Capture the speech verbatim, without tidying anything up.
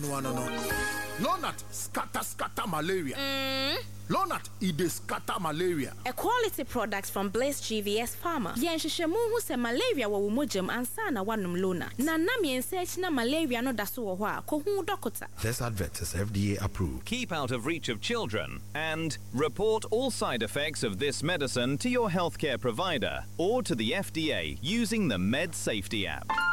no no no. Lonat scatter scatter malaria. Mm. Lonat it dey scatter malaria. A quality product from Blaze G V S Pharma. Yen hwehwemu hu se malaria wo mogem ansa na wanom Lonat. Na na me ensearch na malaria no da so wo ho a ko hu doctor. This advert is F D A approved. Keep out of reach of children and report all side effects of this medicine to your healthcare provider or to the F D A using the Med Safety app.